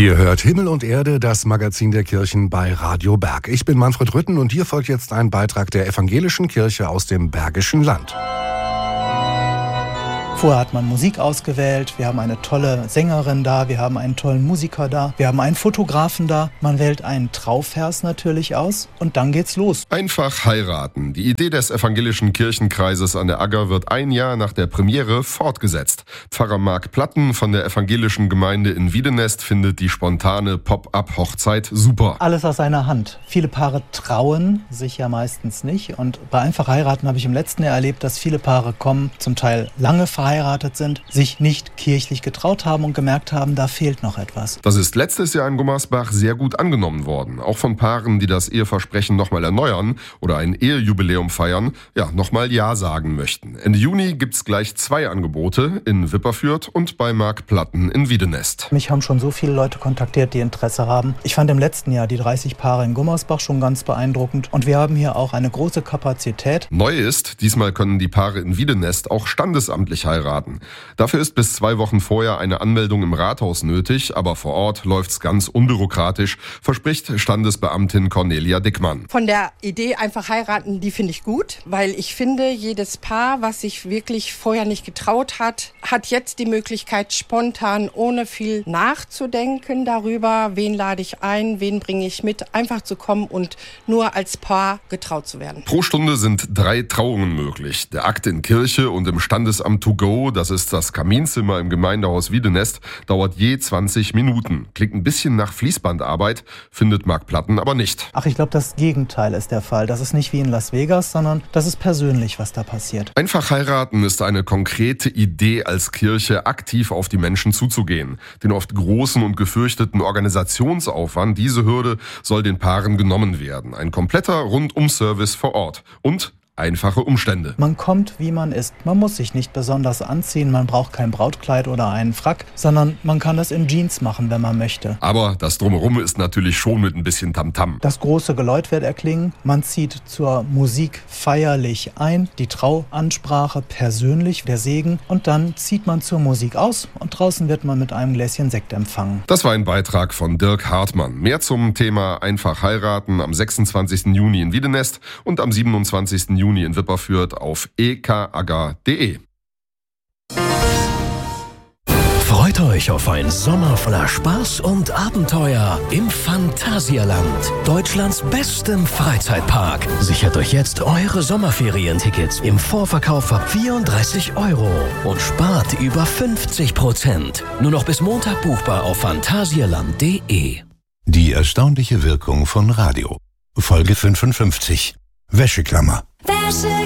Ihr hört Himmel und Erde, das Magazin der Kirchen bei Radio Berg. Ich bin Manfred Rütten und hier folgt jetzt ein Beitrag der Evangelischen Kirche aus dem Bergischen Land. Vorher hat man Musik ausgewählt, wir haben eine tolle Sängerin da, wir haben einen tollen Musiker da, wir haben einen Fotografen da, man wählt einen Trauvers natürlich aus und dann geht's los. Einfach heiraten. Die Idee des Evangelischen Kirchenkreises an der Agger wird ein Jahr nach der Premiere fortgesetzt. Pfarrer Marc Platten von der Evangelischen Gemeinde in Wiedenest findet die spontane Pop-up-Hochzeit super. Alles aus einer Hand. Viele Paare trauen sich ja meistens nicht und bei Einfach heiraten habe ich im letzten Jahr erlebt, dass viele Paare kommen, zum Teil lange verheiratet sind, sich nicht kirchlich getraut haben und gemerkt haben, da fehlt noch etwas. Das ist letztes Jahr in Gummersbach sehr gut angenommen worden. Auch von Paaren, die das Eheversprechen nochmal erneuern oder ein Ehejubiläum feiern, nochmal Ja sagen möchten. Ende Juni gibt's gleich 2 Angebote in Wipperfürth und bei Marc Platten in Wiedenest. Mich haben schon so viele Leute kontaktiert, die Interesse haben. Ich fand im letzten Jahr die 30 Paare in Gummersbach schon ganz beeindruckend und wir haben hier auch eine große Kapazität. Neu ist, diesmal können die Paare in Wiedenest auch standesamtlich heiraten. Dafür ist bis 2 Wochen vorher eine Anmeldung im Rathaus nötig, aber vor Ort läuft's ganz unbürokratisch, verspricht Standesbeamtin Cornelia Dickmann. Von der Idee einfach heiraten, die finde ich gut, weil ich finde, jedes Paar, was sich wirklich vorher nicht getraut hat, hat jetzt die Möglichkeit, spontan, ohne viel nachzudenken darüber, wen lade ich ein, wen bringe ich mit, einfach zu kommen und nur als Paar getraut zu werden. Pro Stunde sind 3 Trauungen möglich. Der Akt in Kirche und im Standesamt to go, das ist das Kaminzimmer im Gemeindehaus Wiedenest, dauert je 20 Minuten. Klingt ein bisschen nach Fließbandarbeit, findet Marc Platten aber nicht. Ach, ich glaube, das Gegenteil ist der Fall. Das ist nicht wie in Las Vegas, sondern das ist persönlich, was da passiert. Einfach heiraten ist eine konkrete Idee, als Kirche aktiv auf die Menschen zuzugehen. Den oft großen und gefürchteten Organisationsaufwand, diese Hürde, soll den Paaren genommen werden. Ein kompletter Rundum-Service vor Ort und einfache Umstände. Man kommt, wie man ist. Man muss sich nicht besonders anziehen, man braucht kein Brautkleid oder einen Frack, sondern man kann das in Jeans machen, wenn man möchte. Aber das Drumherum ist natürlich schon mit ein bisschen Tamtam. Das große Geläut wird erklingen, man zieht zur Musik feierlich ein, die Trauansprache persönlich, der Segen, und dann zieht man zur Musik aus und draußen wird man mit einem Gläschen Sekt empfangen. Das war ein Beitrag von Dirk Hartmann. Mehr zum Thema Einfach heiraten am 26. Juni in Wiedenest und am 27. Juni in Wipperfürth auf ekagger.de. Freut euch auf einen Sommer voller Spaß und Abenteuer im Phantasialand, Deutschlands bestem Freizeitpark. Sichert euch jetzt eure Sommerferientickets im Vorverkauf ab 34 € und spart über 50%. Nur noch bis Montag buchbar auf phantasialand.de. Die erstaunliche Wirkung von Radio. Folge 55. Wäscheklammer.